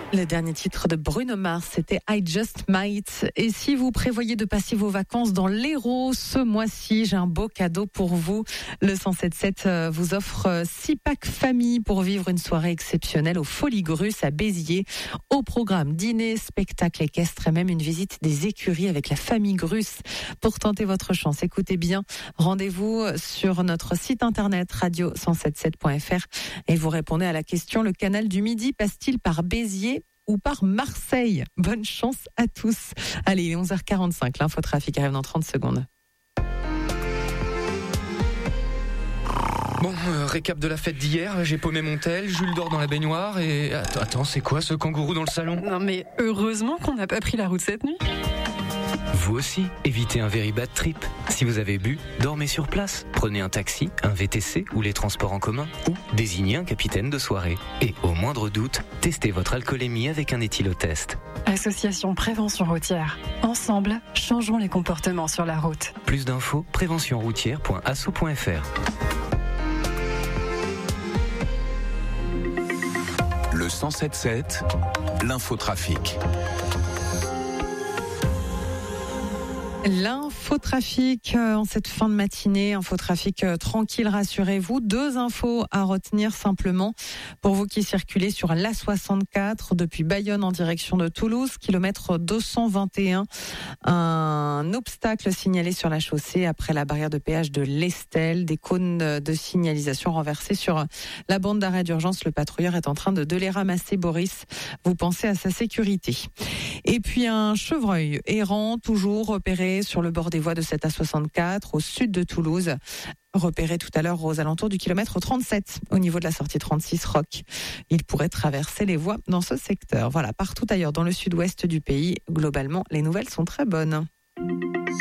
Le dernier titre de Bruno Mars, c'était I Just Might. Et si vous prévoyez de passer vos vacances dans l'Hérault ce mois-ci, j'ai un beau cadeau pour vous. Le 107.7 vous offre 6 packs famille pour vivre une soirée exceptionnelle aux Folies Grusses à Béziers. Au programme dîner, spectacle équestre et même une visite des écuries avec la famille Grusse. Pour tenter votre chance, écoutez bien, rendez-vous sur notre site internet radio177.fr et vous répondez à la question: le canal du Midi passe-t-il par Béziers ou par Marseille? Bonne chance à tous. Allez, il est 11h45, l'infotrafic arrive dans 30 secondes. Bon, récap de la fête d'hier, j'ai paumé mon tel, Jules dort dans la baignoire et... Attends, c'est quoi ce kangourou dans le salon? Non mais heureusement qu'on n'a pas pris la route cette nuit. Vous aussi, évitez un very bad trip. Si vous avez bu, dormez sur place. Prenez un taxi, un VTC ou les transports en commun ou désignez un capitaine de soirée. Et au moindre doute, testez votre alcoolémie avec un éthylotest. Association Prévention Routière. Ensemble, changeons les comportements sur la route. Plus d'infos, préventionroutière.asso.fr. Le 107.7, l'infotrafic. L'infotrafic en cette fin de matinée, infotrafic tranquille, rassurez-vous. 2 infos à retenir simplement pour vous qui circulez sur l'A64 depuis Bayonne en direction de Toulouse, kilomètre 221. Un obstacle signalé sur la chaussée après la barrière de péage de l'Estelle. Des cônes de signalisation renversés sur la bande d'arrêt d'urgence. Le patrouilleur est en train de les ramasser. Boris, vous pensez à sa sécurité. Et puis un chevreuil errant, toujours repéré sur le bord des voies de cette A64 au sud de Toulouse, repéré tout à l'heure aux alentours du kilomètre 37 au niveau de la sortie 36 Roc. Il pourrait traverser les voies dans ce secteur. Voilà, partout ailleurs dans le sud-ouest du pays, globalement, les nouvelles sont très bonnes.